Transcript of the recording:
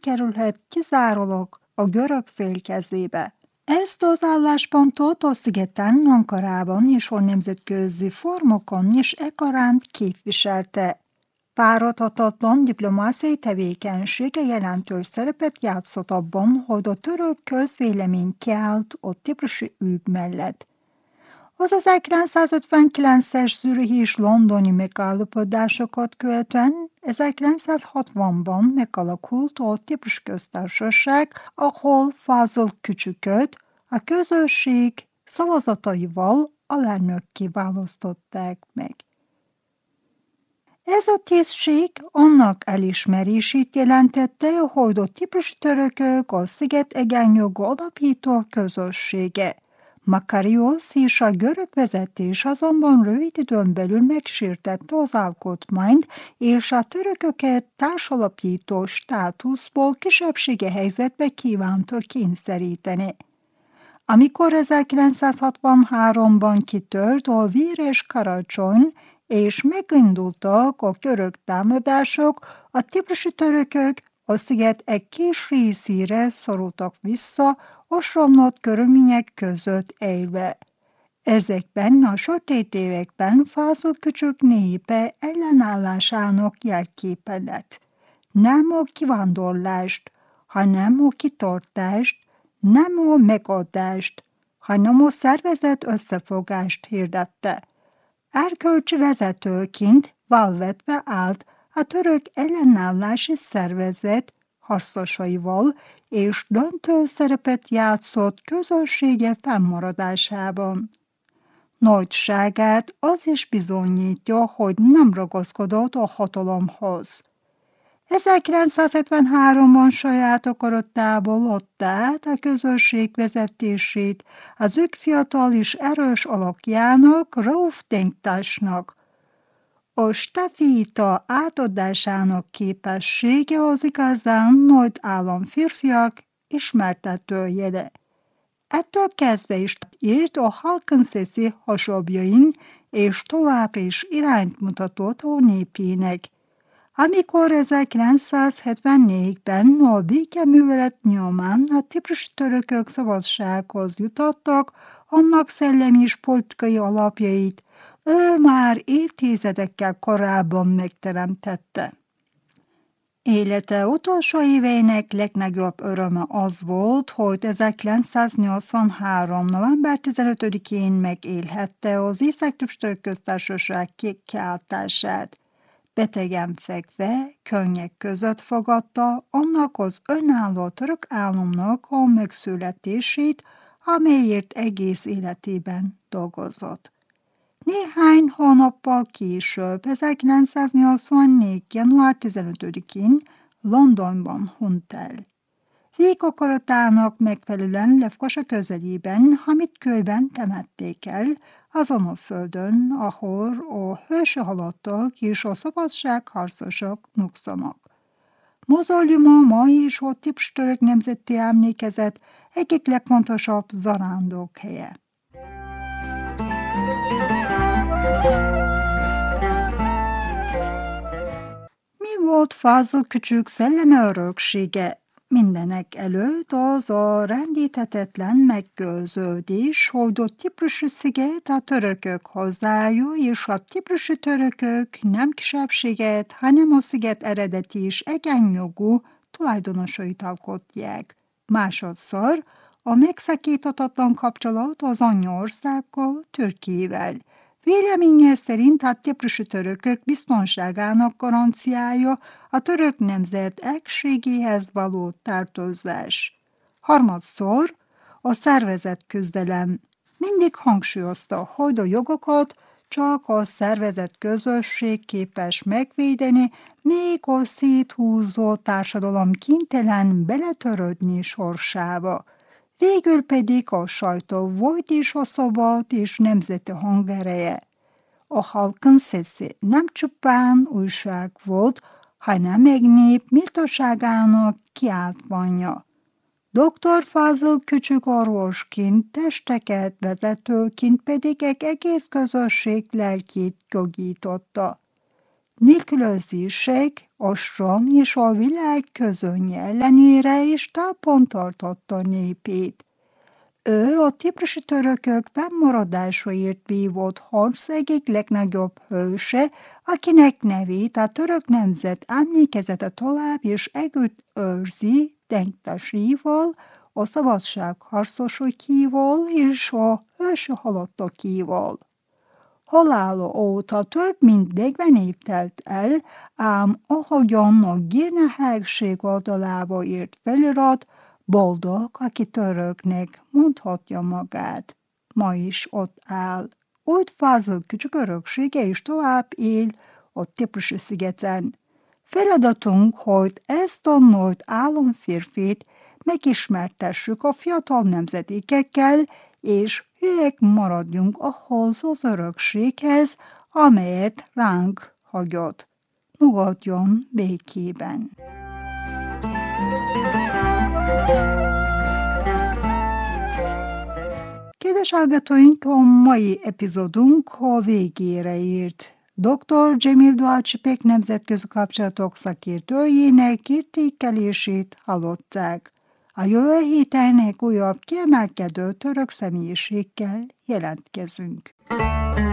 kerülhet kizárólag a görög fél kezébe. Ezt az álláspontot a szigeten, Ankarában és a nemzetközi fórumokon is egyaránt képviselte. Páradhatatlan diplomáciai tevékenysége jelentős szerepet játszott abban, hogy a török közvélemény kiállt a ciprusi ügy mellett. Az 1959-es zürichi és londoni megállapodásokat követően 1960-ban megalakult a Ciprus Köztársaság, ahol Fazıl Küçüköt a közösség szavazataival alelnökké választották meg. Ez a tisztség annak elismerését jelentette, hogy a ciprusi törökök a sziget egyenjogú alapító közössége. Makarios és a görög vezetés azonban rövid időn belül megsértette az alkotmányt, és a törököket társalapító státuszból kisebbségi helyzetbe kívánta kényszeríteni. Amikor 1963-ban kitört a véres Karacsony, és megindultak a török támadások, a ciprusi törökök a sziget egy kis részére szorultak vissza, osromlott körülmények között élve. Ezekben a sötét években Fazıl Küçük népe ellenállásának jelképe lett. Nem a kivándorlást, hanem a kitartást, nem a megadást, hanem a szervezett összefogást hirdette. Erkölcsi vezetőként válvetve állt a török ellenállási szervezet harcosaival, és döntő szerepet játszott közössége fennmaradásában. Nagyságát az is bizonyítja, hogy nem ragaszkodott a hatalomhoz. 1973-ban saját akaratából adta át a közösség vezetését az ők fiatal és erős alakjának, Rauf Denktaşnak. A staféta átadásának képessége az igazán nagy államférfiak ismertetőjele. Ettől kezdve is írt a halkın sesi hasobjain, és továbbra is irányt mutatott a népének. Amikor 1974-ben a békeművelet nyomán a ciprusi törökök szabadsághoz jutottak, annak szellemi és politikai alapjait ő már évtizedekkel korábban megteremtette. Élete utolsó éveinek legnagyobb öröme az volt, hogy 1983. november 15-én megélhette az Észak-Ciprus Török Köztársaság kiáltását. Betegen fekve, könnyek között fogadta annak az önálló török államnak a megszületését, amelyért egész életében dolgozott. Néhány hónappal később, 1984. január 15-én Londonban hunyt el. Végakaratának megfelelően Lefkosa közelében, Hamitkőben temették el, azon a földön, ahol a hősi halottak és a szabadságharcosok nyugszanak. Mauzoleuma ma is a Ciprus Török Nemzeti Emlékezet egyik legfontosabb zarándokhelye. Mi volt Fazıl Küçük szellemi öröksége? Mindenek előtt az a rendíthetetlen meggyőződés, hogy a ciprusi sziget a törökök hazája, és a ciprusi törökök nem kisebbséget, hanem a sziget eredeti és egyenjogú tulajdonosait alkotják. Másodszor a megszakíthatatlan kapcsolat az anyaországgal, Türkiyevel. Véleménye szerint a ciprusi törökök biztonságának garanciája a török nemzet egységéhez való tartozás. Harmadszor a szervezett küzdelem. Mindig hangsúlyozta, hogy a jogokat csak a szervezett közösség képes megvédeni, még a széthúzó társadalom kénytelen beletörődni sorsába. Végül pedig a sajtó volt is a szabad és nemzeti hangereje. A halkın sesi nem csupán újság volt, hanem egy nép méltóságának kiáltványa. Dr. Fazıl Küçük orvosként, testeket vezetőként pedig egy egész közösség lelkét gyógyította. Nélkülözések, ostrom és a világ közönye ellenére is talpon tartotta népét. Ő a ciprusi törökök fennmaradásáért vívott harc egyik legnagyobb hőse, akinek nevét a török nemzet emlékezete tovább is együtt őrzi tenktásival, a szabadságharcosaival és a hősi halottakával. Halála óta több mint 40 év telt el, ám ahogyan a Girne-hegység oldalába írt felirat, boldog, aki töröknek mondhatja magát. Ma is ott áll. Old Fazıl küçük öröksége is tovább él a Ciprusi szigeten. Feladatunk, hogy ezt a nagy államférfit megismertessük a fiatal nemzedékekkel, és hülyek maradjunk ahhoz az örökséghez, amelyet ránk hagyott. Nyugodjon békében! Kedves hallgatóink, a mai epizódunk a végére ért. Dr. Cemil Doğaçipek nemzetközi kapcsolatok szakértőjének értékelését hallották. A jövő héten egy újabb kiemelkedő török személyiséggel jelentkezünk.